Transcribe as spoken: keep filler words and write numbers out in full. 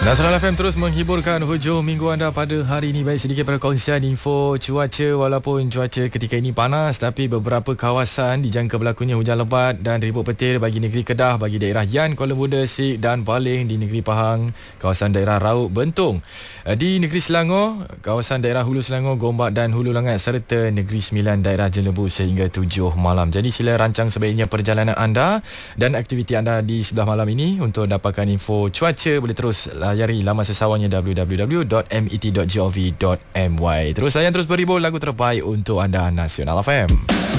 Nasional F M terus menghiburkan hujung minggu anda pada hari ini. Baik, sedikit perkongsian info cuaca. Walaupun cuaca ketika ini panas, tapi beberapa kawasan dijangka berlakunya hujan lebat dan ribut petir bagi negeri Kedah, bagi daerah Yan, Kuala Muda, Sik dan Baling, di negeri Pahang, kawasan daerah Raub, Bentong, di negeri Selangor, kawasan daerah Hulu Selangor, Gombak dan Hulu Langat, serta negeri Sembilan, daerah Jelebu sehingga tujuh malam. Jadi sila rancang sebaiknya perjalanan anda dan aktiviti anda di sebelah malam ini. Untuk dapatkan info cuaca, boleh terus layari laman sesawangnya w w w dot met dot gov dot my. Terus layan, terus berhibur lagu terbaik untuk anda, Nasional F M.